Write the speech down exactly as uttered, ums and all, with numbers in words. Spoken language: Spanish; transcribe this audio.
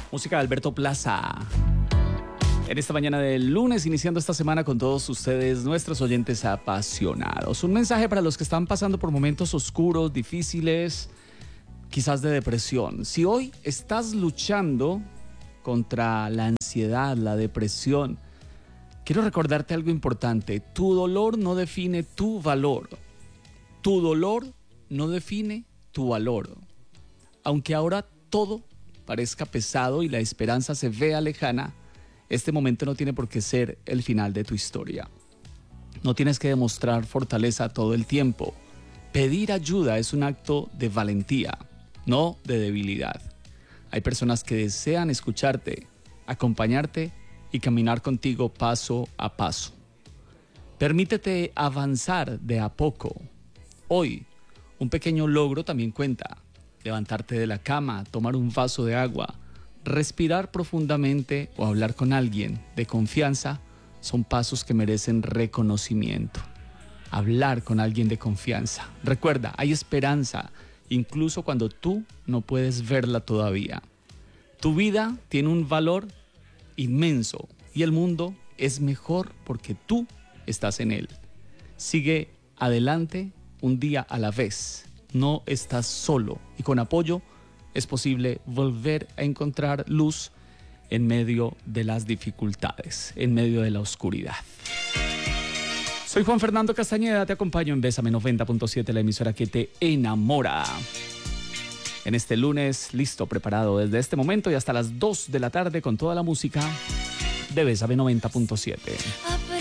Música de Alberto Plaza. En esta mañana del lunes, iniciando esta semana con todos ustedes, nuestros oyentes apasionados. Un mensaje para los que están pasando por momentos oscuros, difíciles, quizás de depresión. Si hoy estás luchando contra la ansiedad, la depresión, quiero recordarte algo importante. Tu dolor no define tu valor. Tu dolor no define tu valor. Aunque ahora todo parezca pesado y la esperanza se vea lejana, este momento no tiene por qué ser el final de tu historia. No tienes que demostrar fortaleza todo el tiempo. Pedir ayuda es un acto de valentía, no de debilidad. Hay personas que desean escucharte, acompañarte y caminar contigo paso a paso. Permítete avanzar de a poco. Hoy, un pequeño logro también cuenta. Levantarte de la cama, tomar un vaso de agua, respirar profundamente o hablar con alguien de confianza son pasos que merecen reconocimiento. Hablar con alguien de confianza. Recuerda, hay esperanza, incluso cuando tú no puedes verla todavía. Tu vida tiene un valor inmenso y el mundo es mejor porque tú estás en él. Sigue adelante un día a la vez. No estás solo y con apoyo es posible volver a encontrar luz en medio de las dificultades, en medio de la oscuridad. Soy Juan Fernando Castañeda, te acompaño en Bésame noventa punto siete, la emisora que te enamora. En este lunes, listo, preparado desde este momento y hasta las dos de la tarde con toda la música de Bésame noventa punto siete.